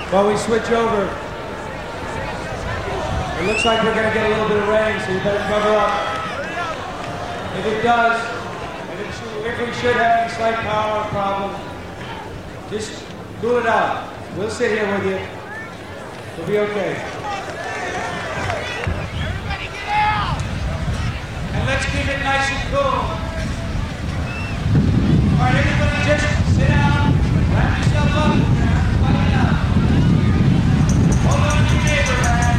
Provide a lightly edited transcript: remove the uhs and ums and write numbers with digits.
While we switch over, it looks like we're going to get a little bit of rain, so you better cover up. If it does, if we should have any slight power problem, just cool it out. We'll sit here with you. We'll be okay. Everybody get out! And let's keep it nice and cool. All right, everybody just sit down, wrap yourself up, everybody out. Hold on to your neighbor, man.